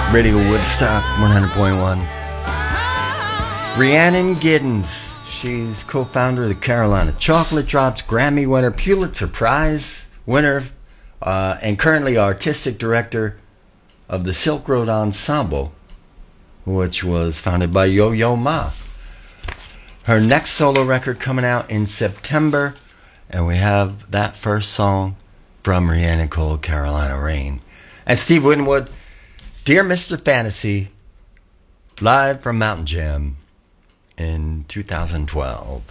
Radio Woodstock 100.1. Rhiannon Giddens. She's co-founder of the Carolina Chocolate Drops, Grammy winner, Pulitzer Prize winner, and currently artistic director of the Silk Road Ensemble, which was founded by Yo-Yo Ma. Her next solo record coming out in September, and we have that first song from Rhiannon called Carolina Rain. And Steve Winwood, Dear Mr. Fantasy, live from Mountain Jam in 2012.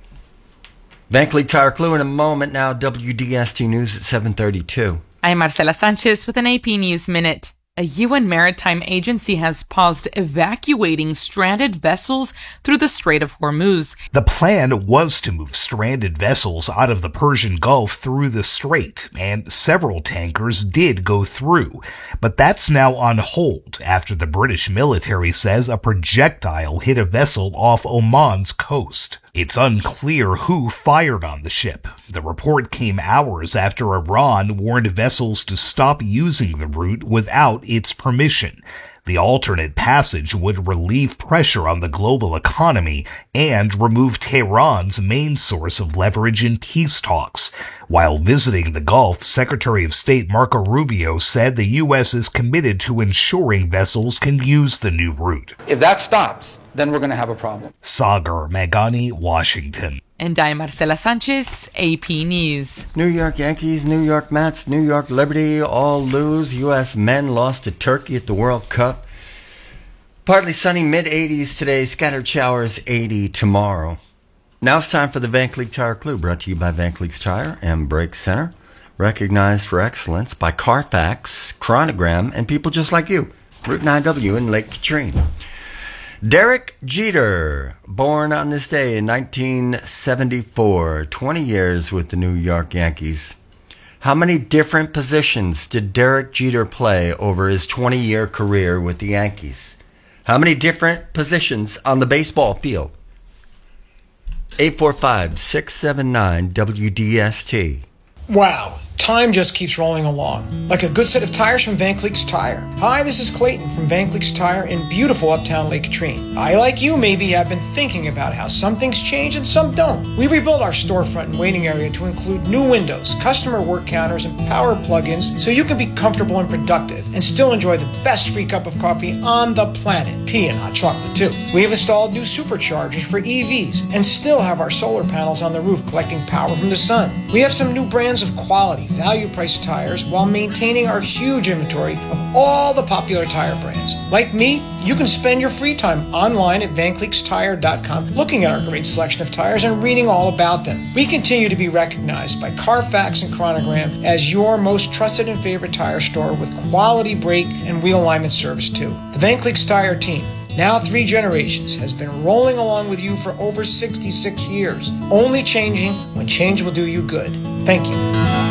Van Cleef Tire Clue in a moment now. WDST News at 7:32. I'm Marcela Sanchez with an AP News Minute. A UN maritime agency has paused evacuating stranded vessels through the Strait of Hormuz. The plan was to move stranded vessels out of the Persian Gulf through the strait, and several tankers did go through. But that's now on hold after the British military says a projectile hit a vessel off Oman's coast. It's unclear who fired on the ship. The report came hours after Iran warned vessels to stop using the route without its permission. The alternate passage would relieve pressure on the global economy and remove Tehran's main source of leverage in peace talks. While visiting the Gulf, Secretary of State Marco Rubio said the U.S. is committed to ensuring vessels can use the new route. If that stops, then we're going to have a problem. Sagar Magani, Washington. And I'm Marcela Sanchez, AP News. New York Yankees, New York Mets, New York Liberty all lose. U.S. men lost to Turkey at the World Cup. Partly sunny, mid-80s today, scattered showers, 80 tomorrow. Now it's time for the Van Cleef Tire Clue, brought to you by Van Cleef Tire and Brake Center. Recognized for excellence by Carfax, Chronogram, and people just like you. Route 9W in Lake Katrine. Derek Jeter, born on this day in 1974, 20 years with the New York Yankees. How many different positions did Derek Jeter play over his 20-year career with the Yankees? How many different positions on the baseball field? 845-679-WDST. Wow. Time just keeps rolling along, like a good set of tires from Van Cleef's Tire. Hi, this is Clayton from Van Cleef's Tire in beautiful uptown Lake Katrine. I, like you, maybe have been thinking about how some things change and some don't. We rebuilt our storefront and waiting area to include new windows, customer work counters, and power plug-ins so you can be comfortable and productive and still enjoy the best free cup of coffee on the planet, tea and hot chocolate too. We have installed new superchargers for EVs and still have our solar panels on the roof collecting power from the sun. We have some new brands of quality, value-priced tires while maintaining our huge inventory of all the popular tire brands. Like me, you can spend your free time online at VanCleefsTire.com looking at our great selection of tires and reading all about them. We continue to be recognized by Carfax and Chronogram as your most trusted and favorite tire store with quality brake and wheel alignment service too. The Van Cleef's Tire team, now 3 generations, has been rolling along with you for over 66 years, only changing when change will do you good. Thank you.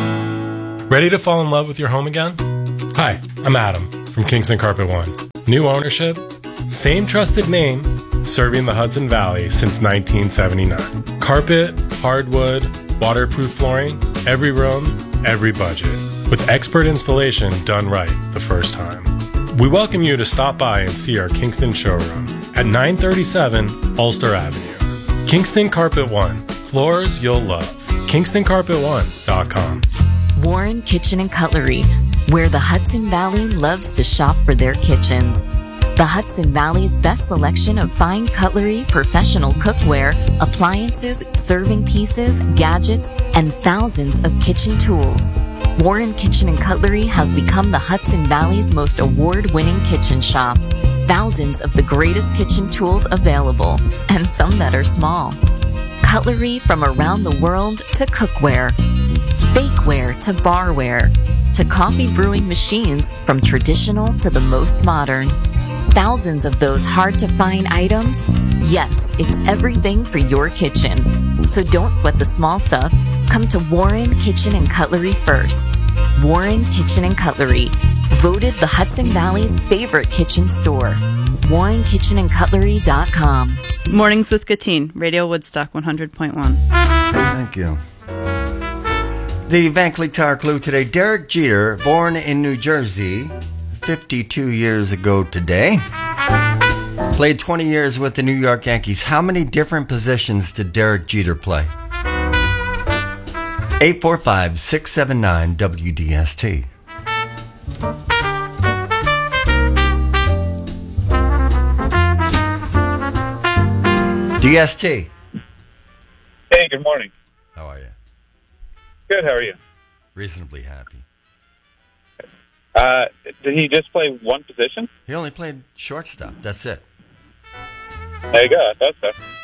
Ready to fall in love with your home again? Hi, I'm Adam from Kingston Carpet One. New ownership, same trusted name, serving the Hudson Valley since 1979. Carpet, hardwood, waterproof flooring, every room, every budget. With expert installation done right the first time. We welcome you to stop by and see our Kingston showroom at 937 Ulster Avenue. Kingston Carpet One. Floors you'll love. KingstonCarpet1.com. Warren Kitchen and Cutlery, where the Hudson Valley loves to shop for their kitchens. The Hudson Valley's best selection of fine cutlery, professional cookware, appliances, serving pieces, gadgets, and thousands of kitchen tools. Warren Kitchen and Cutlery has become the Hudson Valley's most award-winning kitchen shop. Thousands of the greatest kitchen tools available, and some that are small. Cutlery from around the world to cookware, bakeware to barware, to coffee brewing machines from traditional to the most modern. Thousands of those hard-to-find items? Yes, it's everything for your kitchen. So don't sweat the small stuff. Come to Warren Kitchen and Cutlery first. Warren Kitchen and Cutlery, voted the Hudson Valley's favorite kitchen store. WarrenKitchenandCutlery.com. Mornings with Katine, Radio Woodstock 100.1. Thank you. The Van Cleef Tire Clue today. Derek Jeter, born in New Jersey, 52 years ago today. Played 20 years with the New York Yankees. How many different positions did Derek Jeter play? 845-679-WDST. DST. Hey, good morning. How are you? Good, how are you? Reasonably happy. Did he just play one position? He only played shortstop. That's it. There you go, I thought so.